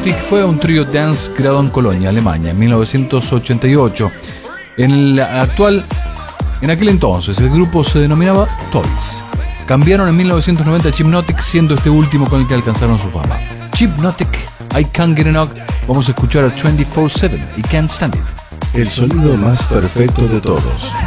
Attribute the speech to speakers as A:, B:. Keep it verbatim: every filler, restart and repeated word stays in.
A: Chipnotic fue un trío dance creado en Colonia, Alemania, en mil novecientos ochenta y ocho. En el actual, en aquel entonces, el grupo se denominaba Toys. Cambiaron en mil novecientos noventa a Chipnotic, siendo este último con el que alcanzaron su fama. Chipnotic, I Can't Get Enough. Vamos a escuchar a veinticuatro siete y Can't Stand It.
B: El sonido más perfecto de todos.